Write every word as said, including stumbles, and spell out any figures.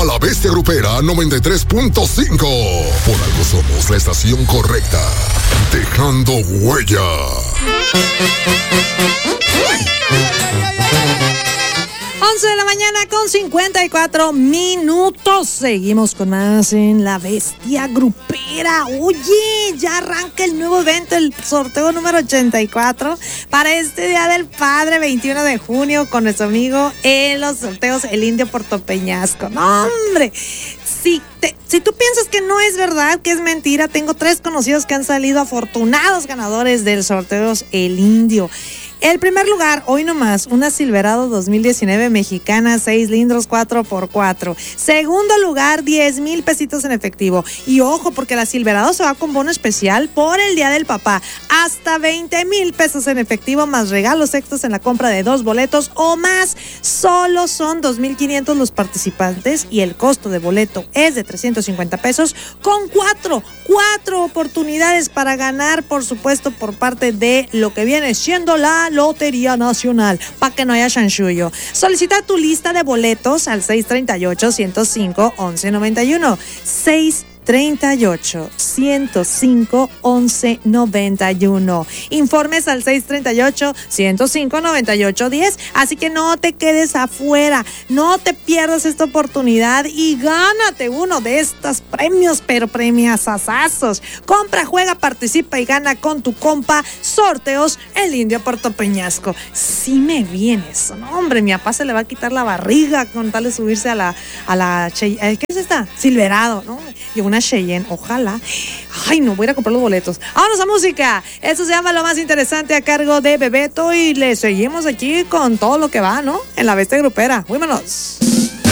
La Bestia Grupera noventa y tres punto cinco. Por algo somos la estación correcta. Dejando huella. once de la mañana con cincuenta y cuatro minutos. Seguimos con más en La Bestia Grupera. Oye, ya arranca el nuevo evento, el sorteo número ochenta y cuatro para este Día del Padre, veintiuno de junio, con nuestro amigo en los sorteos El Indio Puerto Peñasco. ¡No, hombre! Si, te, si tú piensas que no es verdad, que es mentira, tengo tres conocidos que han salido afortunados ganadores del sorteo El Indio. El primer lugar, hoy nomás, una Silverado dos mil diecinueve mexicana, seis cilindros, cuatro por cuatro. Segundo lugar, diez mil pesitos en efectivo. Y ojo, porque la Silverado se va con bono especial por el Día del Papá. Hasta veinte mil pesos en efectivo, más regalos extras en la compra de dos boletos o más. Solo son dos mil quinientos los participantes y el costo de boleto es de trescientos cincuenta pesos con cuatro, cuatro oportunidades para ganar, por supuesto, por parte de lo que viene siendo la Lotería Nacional, para que no haya chanchullo. Solicita tu lista de boletos al seis treinta y ocho, ciento cinco, once noventa y uno. seis treinta y ocho, ciento cinco, once noventa y uno. Informes al seis treinta y ocho, ciento cinco, noventa y ocho diez. Así que no te quedes afuera, no te pierdas esta oportunidad y gánate uno de estos premios, pero premiasazazos. Compra, juega, participa y gana con tu compa. Sorteos El Indio Puerto Peñasco. Sí me viene eso, no, hombre, mi papá se le va a quitar la barriga con tal de subirse a la, a la, ¿qué es esta? Silverado, ¿no? Y una Cheyenne, ojalá. Ay, no, voy a ir a comprar los boletos. Vámonos a música. Esto se llama Lo Más Interesante, a cargo de Bebeto, y le seguimos aquí con todo lo que va, ¿no? En La Bestia Grupera. Vámonos.